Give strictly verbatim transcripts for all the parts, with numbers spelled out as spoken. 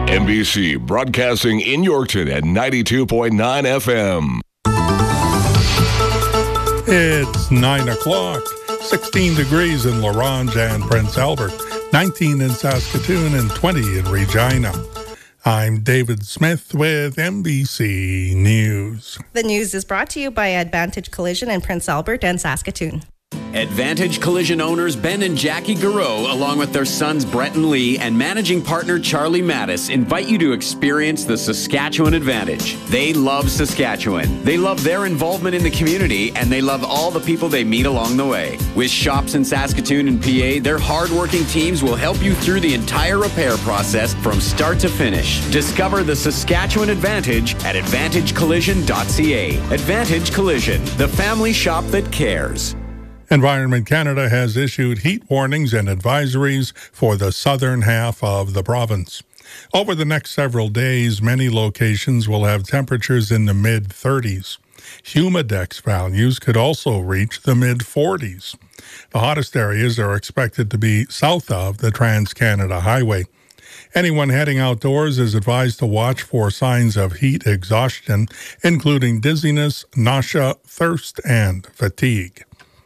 N B C broadcasting in Yorkton at ninety-two point nine F M. It's nine o'clock, sixteen degrees in La Ronge and Prince Albert, nineteen in Saskatoon, and twenty in Regina. I'm David Smith with N B C News. The news is brought to you by Advantage Collision in Prince Albert and Saskatoon. Advantage Collision owners Ben and Jackie Garreau, along with their sons Brett and Lee and managing partner Charlie Mattis, invite you to experience the Saskatchewan Advantage. They love Saskatchewan. They love their involvement in the community, and they love all the people they meet along the way. With shops in Saskatoon and P A, their hardworking teams will help you through the entire repair process from start to finish. Discover the Saskatchewan Advantage at advantage collision dot c a. Advantage Collision, the family shop that cares. Environment Canada has issued heat warnings and advisories for the southern half of the province. Over the next several days, many locations will have temperatures in the mid thirties. Humidex values could also reach the mid forties. The hottest areas are expected to be south of the Trans-Canada Highway. Anyone heading outdoors is advised to watch for signs of heat exhaustion, including dizziness, nausea, thirst, and fatigue.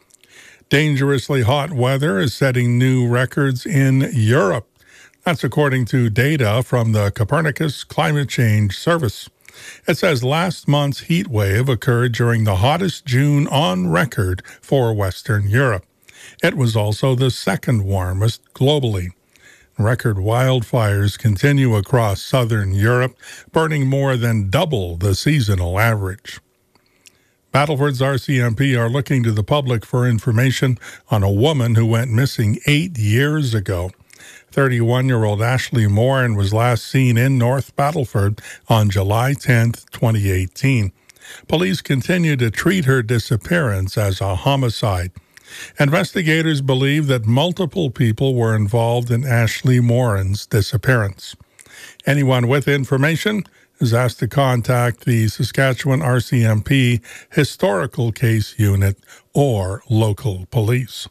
Dangerously hot weather is setting new records in Europe. That's according to data from the Copernicus Climate Change Service. It says last month's heat wave occurred during the hottest June on record for Western Europe. It was also the second warmest globally. Record wildfires continue across southern Europe, burning more than double the seasonal average. Battleford's R C M P are looking to the public for information on a woman who went missing eight years ago. thirty-one-year-old Ashley Moran was last seen in North Battleford on July tenth, twenty eighteen. Police continue to treat her disappearance as a homicide. Investigators believe that multiple people were involved in Ashley Moran's disappearance. Anyone with information is asked to contact the Saskatchewan R C M P Historical Case Unit or local police.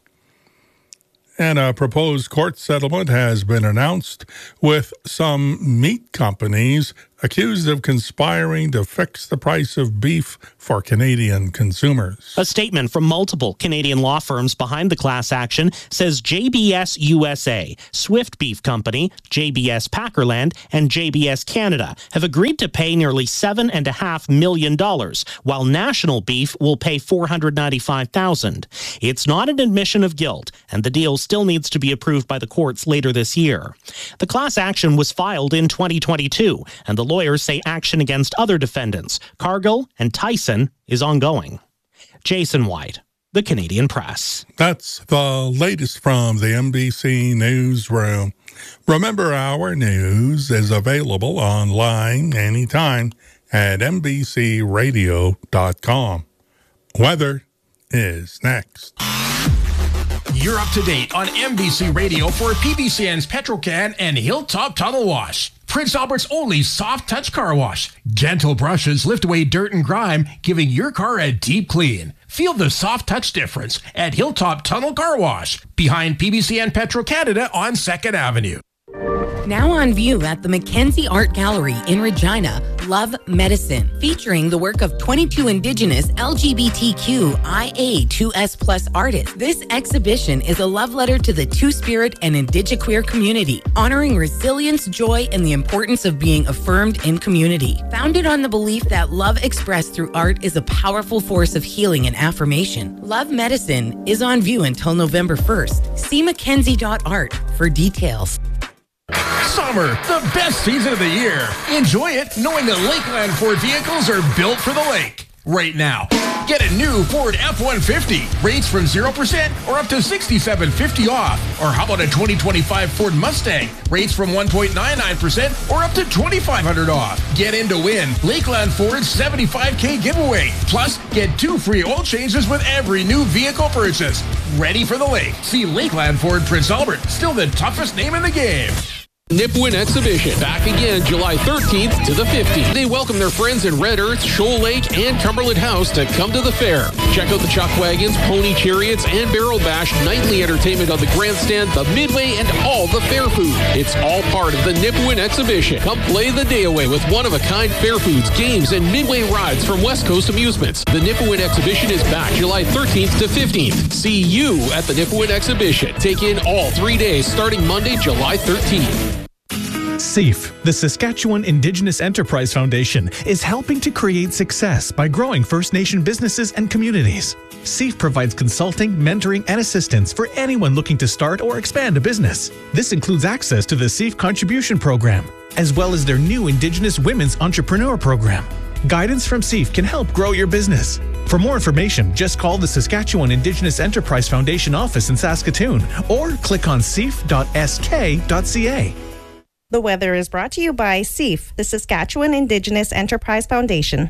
And a proposed court settlement has been announced with some meat companies accused of conspiring to fix the price of beef for Canadian consumers. A statement from multiple Canadian law firms behind the class action says J B S U S A, Swift Beef Company, J B S Packerland, and J B S Canada have agreed to pay nearly seven point five million dollars, while National Beef will pay four hundred ninety-five thousand dollars. It's not an admission of guilt, and the deal still needs to be approved by the courts later this year. The class action was filed in twenty twenty-two, and the lawyers say action against other defendants, Cargill and Tyson, is ongoing. Jason White, The Canadian Press. That's the latest from the N B C Newsroom. Remember, our news is available online anytime at n b c radio dot com. Weather is next. You're up to date on N B C Radio for P B C N's Petrocan and Hilltop Tunnel Wash. Prince Albert's only soft touch car wash. Gentle brushes lift away dirt and grime, giving your car a deep clean. Feel the soft touch difference at Hilltop Tunnel Car Wash, behind P B C N Petro Canada on second Avenue. Now on view at the Mackenzie Art Gallery in Regina, Love Medicine, featuring the work of twenty-two Indigenous L G B T Q I A two S plus artists. This exhibition is a love letter to the Two-Spirit and Indigiqueer community, honoring resilience, joy, and the importance of being affirmed in community. Founded on the belief that love expressed through art is a powerful force of healing and affirmation, Love Medicine is on view until November first. See mackenzie dot art for details. Summer, the best season of the year. Enjoy it knowing that Lakeland Ford vehicles are built for the lake. Right now, get a new Ford F one fifty. Rates from zero percent or up to sixty-seven fifty off. Or how about a twenty twenty-five Ford Mustang? Rates from one point nine nine percent or up to twenty-five hundred off. Get in to win Lakeland Ford's seventy-five K giveaway. Plus, get two free oil changes with every new vehicle purchase. Ready for the lake. See Lakeland Ford Prince Albert, still the toughest name in the game. Nipawin Exhibition. Back again July thirteenth to the fifteenth. They welcome their friends in Red Earth, Shoal Lake, and Cumberland House to come to the fair. Check out the chuck wagons, pony chariots, and barrel bash, nightly entertainment on the grandstand, the midway, and all the fair food. It's all part of the Nipawin Exhibition. Come play the day away with one-of-a-kind fair foods, games, and midway rides from West Coast Amusements. The Nipawin Exhibition is back July thirteenth to fifteenth. See you at the Nipawin Exhibition. Take in all three days starting Monday, July thirteenth. S E A F, the Saskatchewan Indigenous Enterprise Foundation, is helping to create success by growing First Nation businesses and communities. S E A F provides consulting, mentoring, and assistance for anyone looking to start or expand a business. This includes access to the S E A F Contribution Program, as well as their new Indigenous Women's Entrepreneur Program. Guidance from S E A F can help grow your business. For more information, just call the Saskatchewan Indigenous Enterprise Foundation office in Saskatoon or click on s e a f dot s k dot c a. The weather is brought to you by S E A F, the Saskatchewan Indigenous Enterprise Foundation.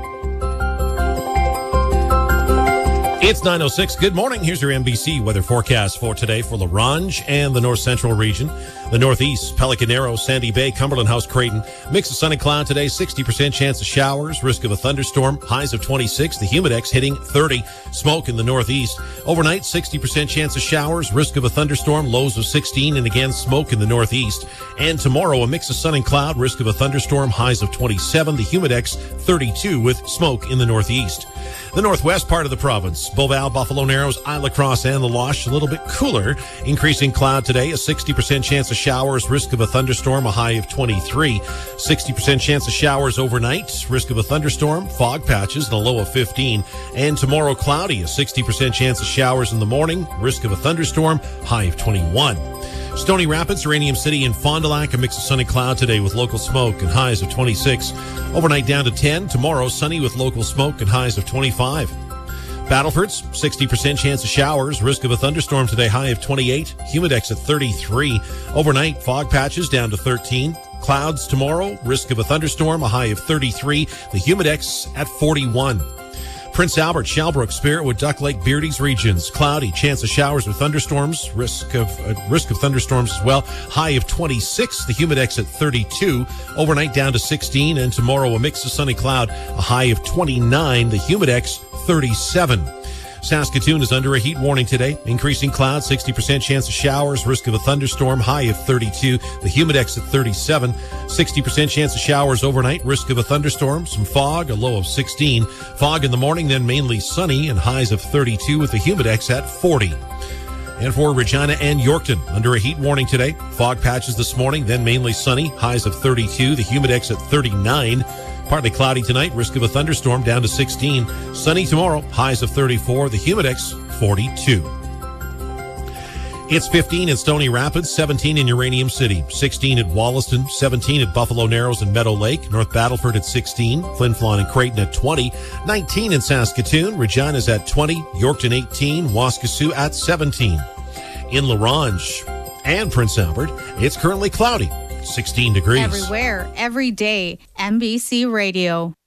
It's nine oh six. Good morning. Here's your N B C weather forecast for today for La Ronge and the North Central region. The Northeast, Pelican Arrow, Sandy Bay, Cumberland House, Creighton. Mix of sun and cloud today, sixty percent chance of showers, risk of a thunderstorm, highs of twenty-six. The Humidex hitting thirty. Smoke in the Northeast. Overnight, sixty percent chance of showers, risk of a thunderstorm, lows of sixteen, and again, smoke in the Northeast. And tomorrow, a mix of sun and cloud, risk of a thunderstorm, highs of twenty-seven. The Humidex thirty-two with smoke in the Northeast. The northwest part of the province, Beauval, Buffalo Narrows, Isle Cross, and the Losh, a little bit cooler. Increasing cloud today, a sixty percent chance of showers, risk of a thunderstorm, a high of twenty-three. sixty percent chance of showers overnight, risk of a thunderstorm, fog patches, and a low of fifteen. And tomorrow, cloudy, a sixty percent chance of showers in the morning, risk of a thunderstorm, high of twenty-one. Stony Rapids, Uranium City, and Fond du Lac, a mix of sun and cloud today with local smoke and highs of twenty-six. Overnight down to ten. Tomorrow, sunny with local smoke and highs of twenty-five. Battleford's, sixty percent chance of showers, risk of a thunderstorm today, high of twenty-eight. Humidex at thirty-three. Overnight, fog patches down to thirteen. Clouds tomorrow, risk of a thunderstorm, a high of thirty-three. The Humidex at forty-one. Prince Albert, Shalbrook, Spiritwood, Duck Lake, Beardy's regions, cloudy, chance of showers with thunderstorms, risk of uh, risk of thunderstorms as well. High of twenty-six, the Humidex at thirty-two. Overnight down to sixteen, and tomorrow a mix of sunny cloud, a high of twenty-nine, the Humidex thirty-seven. Saskatoon is under a heat warning today. Increasing clouds, sixty percent chance of showers, risk of a thunderstorm, high of thirty-two. The Humidex at thirty-seven. sixty percent chance of showers overnight, risk of a thunderstorm, some fog, a low of sixteen. Fog in the morning, then mainly sunny, and highs of thirty-two with the Humidex at forty. And for Regina and Yorkton, under a heat warning today. Fog patches this morning, then mainly sunny, highs of thirty-two. The Humidex at thirty-nine. Partly cloudy tonight, risk of a thunderstorm down to sixteen. Sunny tomorrow, highs of thirty-four. The Humidex, forty-two. It's fifteen in Stony Rapids, seventeen in Uranium City, sixteen at Wollaston, seventeen at Buffalo Narrows and Meadow Lake, North Battleford at sixteen, Flin Flon and Creighton at twenty, nineteen in Saskatoon, Regina's at twenty, Yorkton eighteen, Waskesiu at seventeen. In La Ronge and Prince Albert, it's currently cloudy, sixteen degrees. Everywhere, every day, N B C Radio.